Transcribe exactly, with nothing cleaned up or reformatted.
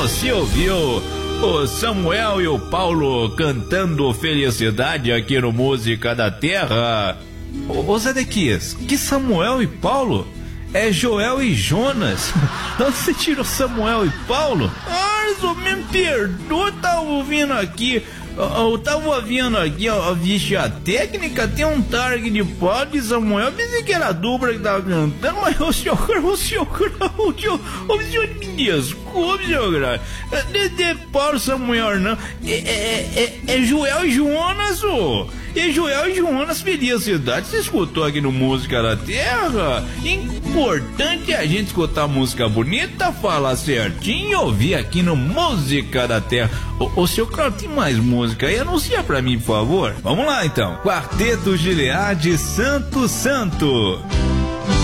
Você ouviu o Samuel e o Paulo cantando Felicidade aqui no Música da Terra. Ô, ô Zedequias, que Samuel e Paulo? É Joel e Jonas. De onde você tirou Samuel e Paulo? Ah, só me perdoa, tava ouvindo aqui. Eu tava ouvindo aqui, ó, vixe, a técnica tem um target de Paulo e Samuel. Eu pensei que era a dupla que tava cantando, mas o senhor, o senhor, o senhor, o senhor me desculpe, senhor Grau. De, de Paulo Samuel, não. É, é, é, é Joel e Jonas, ô. E Joel e Jonas, Felicidade. Você escutou aqui no Música da Terra? Importante a gente escutar música bonita, falar certinho e ouvir aqui no Música da Terra. Ô, ô seu Claudio, tem mais música aí? Anuncia pra mim, por favor. Vamos lá, então. Quarteto Gilead Santo Santo.